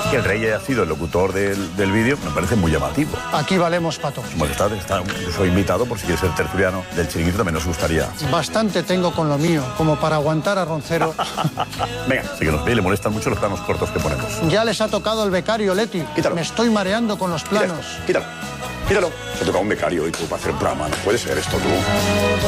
Que el rey haya sido el locutor del vídeo me parece muy llamativo. Aquí valemos pato. Bueno, soy invitado, por si quieres ser tertuliano del Chiringuito, también nos gustaría. Bastante tengo con lo mío, como para aguantar a Roncero. Venga, sí que nos ve y le molestan mucho los planos cortos que ponemos. Ya les ha tocado el becario, Leti. Quítalo. Me estoy mareando con los planos. Quítalo. Se toca un becario y tú para hacer un programa. No puede ser esto, tú.